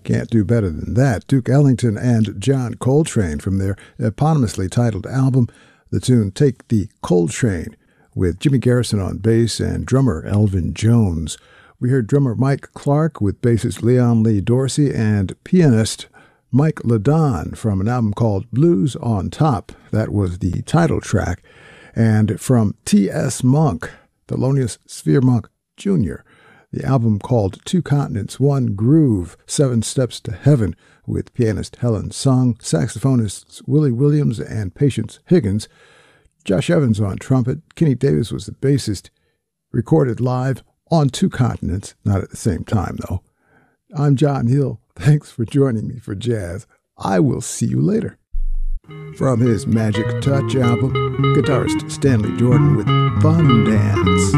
Can't do better than that. Duke Ellington and John Coltrane from their eponymously titled album, the tune Take the Coltrane, with Jimmy Garrison on bass and drummer Elvin Jones. We heard drummer Mike Clark with bassist Leon Lee Dorsey and pianist Mike Ladon from an album called Blues on Top. That was the title track. And from T.S. Monk, Thelonious Sphere Monk Jr., the album called Two Continents, One Groove, 7 Steps to Heaven, with pianist Helen Sung, saxophonists Willie Williams and Patience Higgins, Josh Evans on trumpet, Kenny Davis was the bassist, recorded live on 2 continents, not at the same time though. I'm John Hill. Thanks for joining me for jazz. I will see you later. From his Magic Touch album, guitarist Stanley Jordan with Fun Dance.